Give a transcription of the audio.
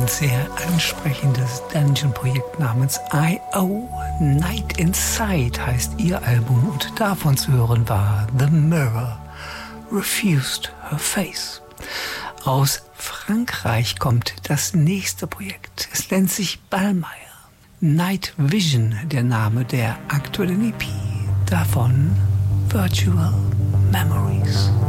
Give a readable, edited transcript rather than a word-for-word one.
sehr ansprechendes Dungeon-Projekt namens I.O. Night Inside heißt ihr Album und davon zu hören war The Mirror Refused Her Face. Aus Frankreich kommt das nächste Projekt. Es nennt sich Ballmeyer. Night Vision, der Name der aktuellen EP. Davon Virtual Memories.